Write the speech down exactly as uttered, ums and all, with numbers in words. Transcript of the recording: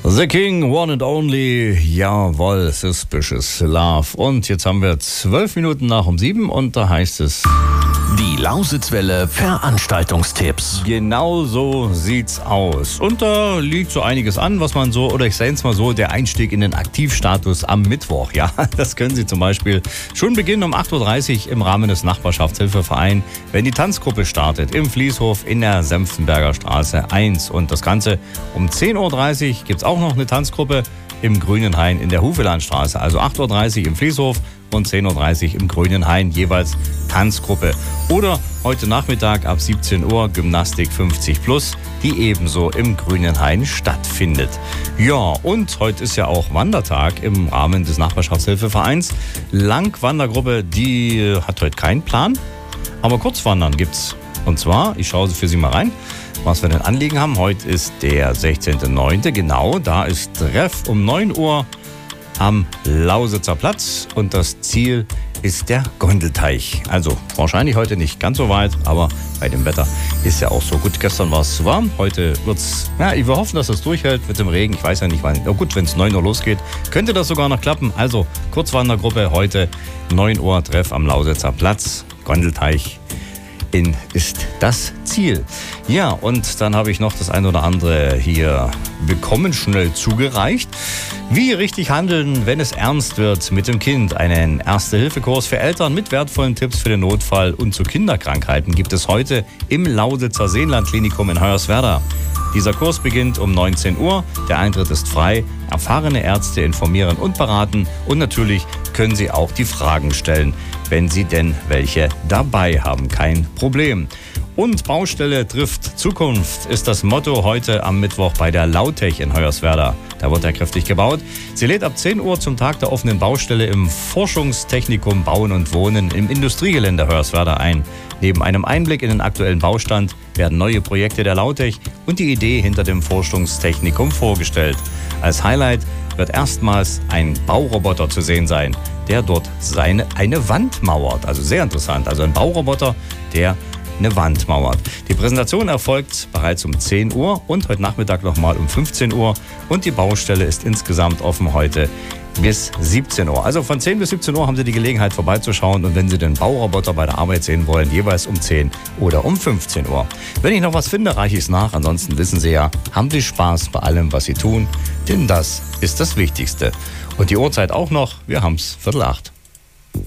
The King, One and Only, jawohl, Suspicious Love. Und jetzt haben wir zwölf Minuten nach um sieben und da heißt es... Die Lausitzwelle Veranstaltungstipps. Genau so sieht's aus. Und da liegt so einiges an, was man so, oder ich sage es mal so, der Einstieg in den Aktivstatus am Mittwoch. Ja, das können Sie zum Beispiel schon beginnen um acht Uhr dreißig im Rahmen des Nachbarschaftshilfevereins, wenn die Tanzgruppe startet im Fließhof in der Senftenberger Straße eins. Und das Ganze um zehn Uhr dreißig gibt es auch noch eine Tanzgruppe im Grünen Hain in der Hufelandstraße. Also acht Uhr dreißig im Fließhof und zehn Uhr dreißig im Grünen Hain, jeweils Tanzgruppe. Oder heute Nachmittag ab siebzehn Uhr Gymnastik fünfzig plus, die ebenso im Grünen Hain stattfindet. Ja, und heute ist ja auch Wandertag im Rahmen des Nachbarschaftshilfevereins. Langwandergruppe, die hat heute keinen Plan, aber Kurzwandern gibt's. Und zwar, ich schaue für Sie mal rein, was wir denn Anliegen haben. Heute ist der sechzehnten neunten Genau, da ist Treff um neun Uhr am Lausitzer Platz und das Ziel ist der Gondelteich. Also wahrscheinlich heute nicht ganz so weit, aber bei dem Wetter ist ja auch so gut. Gestern war es warm, heute wird's, ja, wir hoffen, dass es durchhält mit dem Regen. Ich weiß ja nicht, wann. Na gut, wenn es neun Uhr losgeht, könnte das sogar noch klappen. Also Kurzwandergruppe heute neun Uhr Treff am Lausitzer Platz, Gondelteich in ist das Ziel. Ja, und dann habe ich noch das ein oder andere hier bekommen, schnell zugereicht. Wie richtig handeln, wenn es ernst wird mit dem Kind. Einen Erste-Hilfe-Kurs für Eltern mit wertvollen Tipps für den Notfall und zu Kinderkrankheiten gibt es heute im Lausitzer Seenland-Klinikum in Hoyerswerda. Dieser Kurs beginnt um neunzehn Uhr. Der Eintritt ist frei. Erfahrene Ärzte informieren und beraten. Und natürlich können Sie auch die Fragen stellen, wenn Sie denn welche dabei haben. Kein Problem. Und Baustelle trifft Zukunft ist das Motto heute am Mittwoch bei der Lautech in Hoyerswerda. Da wird ja kräftig gebaut. Sie lädt ab zehn Uhr zum Tag der offenen Baustelle im Forschungstechnikum Bauen und Wohnen im Industriegelände Hoyerswerda ein. Neben einem Einblick in den aktuellen Baustand werden neue Projekte der Lautech und die Idee hinter dem Forschungstechnikum vorgestellt. Als Highlight wird erstmals ein Bauroboter zu sehen sein, der dort seine, eine Wand mauert. Also sehr interessant. Also ein Bauroboter, der eine Wand mauert. Die Präsentation erfolgt bereits um zehn Uhr und heute Nachmittag nochmal um fünfzehn Uhr. Und die Baustelle ist insgesamt offen heute bis siebzehn Uhr. Also von zehn bis siebzehn Uhr haben Sie die Gelegenheit vorbeizuschauen und wenn Sie den Bauroboter bei der Arbeit sehen wollen, jeweils um zehn oder um fünfzehn Uhr. Wenn ich noch was finde, reiche ich es nach. Ansonsten wissen Sie ja, haben Sie Spaß bei allem, was Sie tun, denn das ist das Wichtigste. Und die Uhrzeit auch noch, wir haben es Viertel acht.